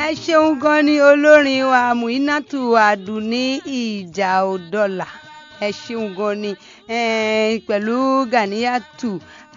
ẹ ṣeun gan ni olórin wa Muinatu Aduni ìjà òdọ́là ẹ ṣeun gan ni pẹ̀lú Ganiyatu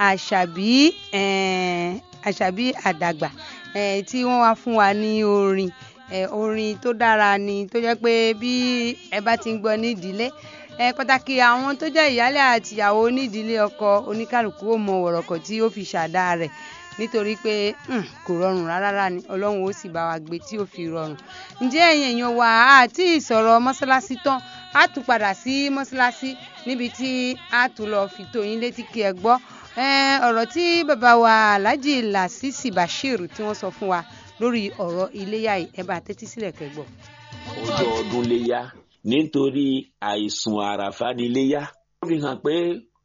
Àṣàbí àdàgbà tí wọ́n wá fún wa ní orin tó dára ni tó jẹ́ pé bí ẹ bá ti ń gbọ́ ní ìdílé pàtàkì àwọn tó jẹ́ ìyálé àti ìyàwó nídìílé ọkọ oníkálukú ó mọ wọ̀rọ̀kọ̀ tí ó fi ṣàdá rẹ̀ nítorí pé kò rọrùn rárá ni Ọlọ́run ó sì bá wa gbé tí ó fi rọrùn. Ǹjẹ́ ẹ̀yin èèyàn wa àti ìsọ̀rọ̀ mọ́sálásí tán á tún padà sí mọ́sálásí níbi tí á tún lọ fi tó yín létí kí ẹ gbọ́ ọ̀rọ̀ tí bàbá wa Alhaji Lasisi Bashir tí wọ́n sọ fún wa lórí ọ̀rọ̀ iléyá yìí ẹ bá tẹ́tí sílẹ̀ kẹ́gbọ́. Ọjọ́ ọdún léyá nítorí àìsùn àràfá ní iléyá ó fi hàn pé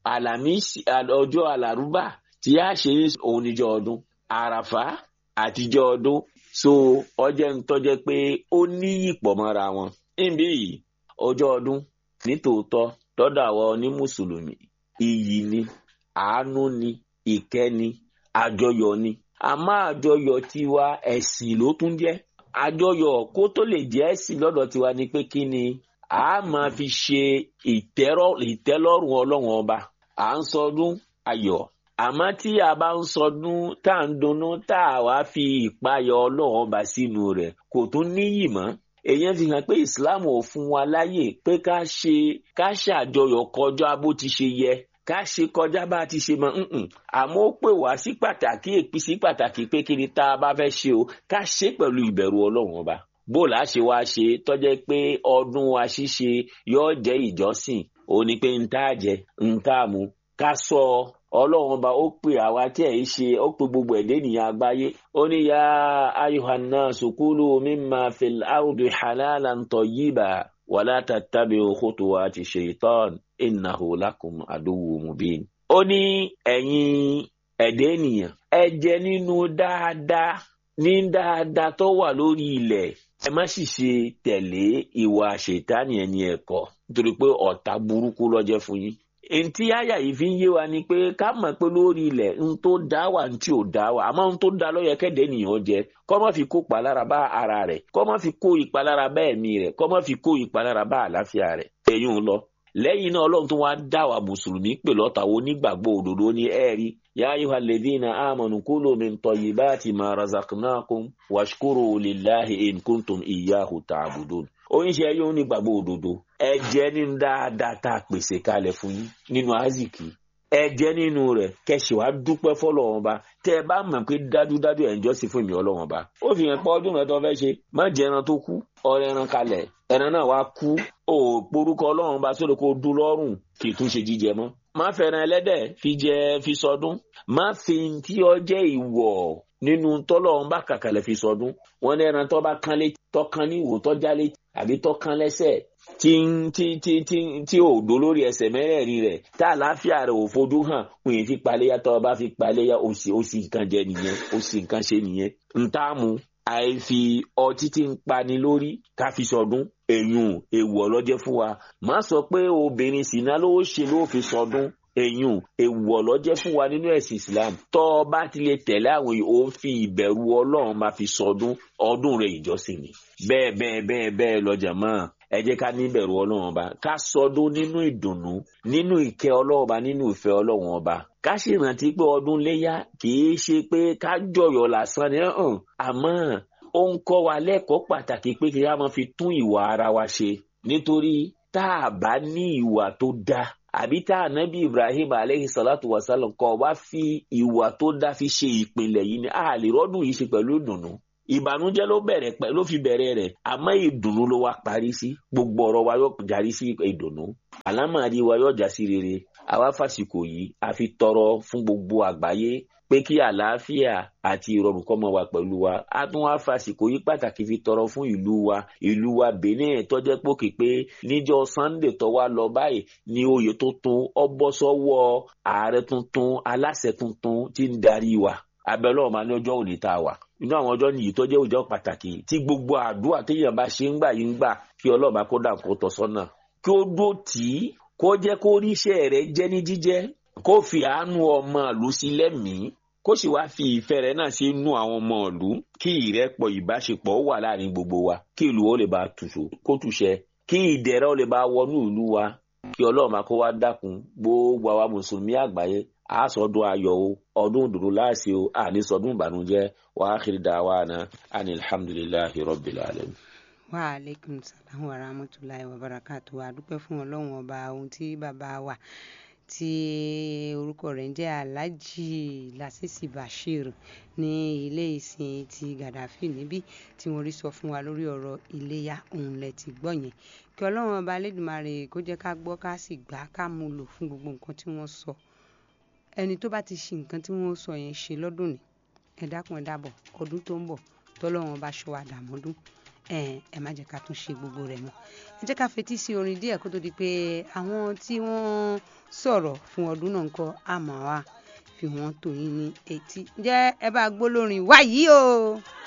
ọjọ́ àlàrúbà tí a ṣe òun níjọ́ ọdún àràfá àtijọ́ ọdún so ọjọ́ ń tọ́jẹ́ pé ó ní ìpọ̀ mọ́ra wọn. níbi yìí ọjọ́ ọdún nítòótọ́ lọ́dọ̀ àwọn ní mùsùlùmí iyì ni àánú ni ìkẹ́ ni àjọyọ̀ ni àmọ́ àjọyọ̀ tiwa ẹ̀sìn ló tún jẹ́. àjọyọ̀ kó tó lè jẹ́ ẹ̀sìn lọ́dọ̀ tiwa ni pé kí ni a máa fi ṣe ìtẹ́lọ́rùn Ọlọ́run ọba à ń sọdún ayọ̀ àmọ́ tí a bá ń sọdún tá à ń dunnú tá a wá fi ìpayọ̀ Ọlọ́run ọba sínú rẹ̀ kò tún níyì mọ́. èèyàn fi hàn pé Islam ò fún wa láyè pé ká ṣàjọyọ̀ kọjá bó ti ṣe yẹ ká ṣe kọjá bá ti ṣe mọ́ àmọ́ ó pè wá sí pàtàkì pé kí ni tá a bá fẹ́ ṣe o ká ṣe pẹ̀lú ìbẹ̀rù Ọlọ́run ọba. bó la ṣe wá ṣe tọ́jẹ́ pé ọdún wa ṣíṣe yóò jẹ́ ìjọsìn ó ní pé ń tá a jẹ ń tá a mu ká sọ Ọlọ́run ọba ó pè àwa tí ẹ̀ ń ṣe ó pè gbogbo ẹ̀dẹ́ ènìyàn àgbáyé ó ní ya ayuhan nasu kulu mimma fil ardi halalan tayyiba wala tattabi'u khutuwati shaytan innahu lakum aduwwun mubin. ó ní ẹ̀yin ẹ̀dẹ́ ènìyàn ẹ jẹ nínú dáadáa tó wà lórí ilẹ̀ ẹ má sì ṣe tẹ̀lé ìwà ṣètánì ẹni ẹ̀kọ́ nítorí pé ọ̀tá burúkú ló jẹ́ fún yín. Ntí àyà yìí fi ń yé wa ni pé ká mọ̀ pé lórí ilẹ̀ ń tó dá wà ń tí ò dá wà àmọ́ ń tó dá ló yẹ kẹ́dẹ́ ènìyàn jẹ kó má fi kó ìpalára bá ara rẹ̀ kó má fi kó ìpalára bá ẹ̀mí rẹ̀ kó má fi kó ìpalára bá àlàáfíà rẹ̀. èyún lọ lẹ́yìn náà Ọlọ́run tó wá dá wa mùsùlùmí pè lọ́tà onígbàgbọ́ òdodo ní ẹ̀rí ya ayyuhal ladhina amanu kulu min tayyibati ma razaqnakum washkuru lillahi in kuntum iyyahu ta'budun. oníṣẹ́ yóò ní gbàgbọ́ òdodo ẹ jẹ nínú dáadáa tá a pèsè kalẹ̀ fún yín nínú aziki ẹ jẹ nínú rẹ̀ kẹsì wá dúpẹ́ fọ́lọ́run ọba tẹ́ ẹ bá mọ̀ pé dájúdájú ẹ̀ ń jọ́sìn fún mi Ọlọ́run ọba. ó fi hàn pé ọdún rẹ̀ tó fẹ́ ṣe má jẹ ẹran tó kú ọrẹ ẹran kalẹ̀ ẹran náà wá kú ó porúkọ Ọlọ́run ọba sódò kó dún lọ́rùn kì í tún ṣe jíjẹ mọ́. má fẹ́ràn ẹlẹ́dẹ̀ fi sọdún má fi tí ọ jẹ́ ìwọ̀ nínú tọ́lọ́run bá kàkàlẹ̀ fi sọdún. wọ́n ní ẹran tó bá kán létí tó kán ní ìwò tó já létí àbí tó kán lẹ́sẹ̀ tí ò dó lórí ẹsẹ̀ mẹ́rẹ̀ẹ̀rin rẹ̀ tá àlàáfíà rẹ̀ ò fojú hàn òun yìí fi paléyà tó bá fi paléyà ó sì nǹkan jẹ nìyẹn ó sì nǹkan ṣe nìyẹn. ntàmù àìfi ọtí tí ń pani lórí ká fi sọdún èyún èèwọ̀ lọ́jẹ́ fún wa. má sọ pé obìnrin sìnà ló ṣe ló fi sọdún èyún èèwọ̀ lọ́jẹ́ fún wa nínú ẹ̀sìn Islam. tó o bá ti lè tẹ̀lé àwọn yìí ó fi ìbẹ̀rù Ọlọ́run máa fi sọdún ọdún rẹ̀ ìjọsìn ni. bẹ́ẹ̀ lọ́jà máa ẹ jẹ́ ká ní ìbẹ̀rù Ọlọ́run ọba ká sọdún nínú ìdùnnú nínú ìkẹ́ Ọlọ́run ọba nínú ìfẹ́ Ọlọ́run ọba. ká sì rántí pé ọdún léyá kìí ṣe pé ká jọyọ̀ lásán ni àmọ́ ó ń kọ́ wa lẹ́kọ̀ọ́ pàtàkì pé kí a máa fi tún ìwà ara wa ṣe nítorí tá a bá ní ìwà tó dáa àbí tá ànábì Ibrahim aleyhi salatu wasalam kọ́ wá fi ìwà tó dáa fi ṣe ìpìlẹ̀ yìí ni a lè rọ́dún yìí ṣe pẹ̀lú ìdùnnú. ìbànújẹ́ ló fi bẹ̀rẹ̀ rẹ̀ àmọ́ ìdùnnú ló wá parí sí. gbogbo ọ̀rọ̀ wa yóò járí sí ìdùnnú àlámọ̀rí wa yóò já sí rere. àwa fàsìkò yìí a fi tọrọ fún gbogbo àgbáyé pé kí àlàáfíà àti ìrọ̀rùn kó máa wà pẹ̀lú wa. a tún wá fàsìkò yìí pàtàkì fi tọrọ fún ìlú wa Benin tó jẹ́ pòkè pé níjọ́ Sunday tó wá lọ báyìí ní oyè tuntun ó bọ́ sọ́wọ́ ààrẹ tuntun aláṣẹ tuntun tí ń darí wa. abẹ́lẹ́ ọ̀ma ní ọjọ́ òní tá a wà inú àwọn ọjọ́ nìyí tó jẹ́ ọjọ́ pàtàkì tí gbogbo àdúrà téèyàn bá ṣe ń gbà yín gbà kí Ọlọ́run bá kó dà kó tọ́ sọ́nà kí ó dó tì í kó jẹ́ kó ríṣẹ́ rẹ̀ jẹ́ ní jíjẹ́ kó fi àánú ọmọ ìlú sí lẹ́mìí kó sì wá fi ìfẹ́ rẹ̀ náà sínú àwọn ọmọ ìlú kí ìrẹ́pọ̀ ìbáṣepọ̀ wà láàrin gbogbo wa kí ìlú ó lè bá kó túṣẹ kí ìdẹ̀ra ó lè bá wọnú ìlú wa kí Ọlọ́run máa kó wá dákun gbogbo àwa mùsùlùmí àgbáyé àásọdún ayọ̀ o ọdún ìdùnnú láàṣẹ o àníṣọdún ìbànújẹ́ wa akhir da'wana anil hamdulillahi rabbil alamin. Wa alaikum salam wa rahmatullahi wa barakatuh. A dúpẹ́ fún Ọlọ́run ọba ohun tí bàbá wa tí orúkọ rẹ̀ ń jẹ́ Alhaji Lasisi Bashir ní ilé ìsìn ti Gaddafi níbí tí wọ́n rí sọ fún wa lórí ọ̀rọ̀ iléyá òun lẹ ti gbọ́ yẹn kí Ọlọ́run ọba Elédùmarè kó jẹ́ ká gbọ́ ká sì gbà ká mú lò fún gbogbo nǹkan tí wọ́n sọ ẹni tó bá ti ṣe nǹkan tí wọ́n sọ yẹn ṣe lọ́dún ni ẹ dákun ẹ dábọ̀ ọdún tó ń bọ̀ tọ́lọ́run ọba ṣọ́ wa dàmọ́dún ẹ má jẹ́ ká tún ṣe gbogbo rẹ̀ mọ́ ẹ jẹ́ ká fetí sí orin díẹ̀ kó tó di pé àwọn tí wọ́n sọ̀rọ̀ fún ọdún náà ń kọ́ àmọ́ wa fi wọ́n tó yín ní etí jẹ́ ẹ bá gbólórin wáyé o.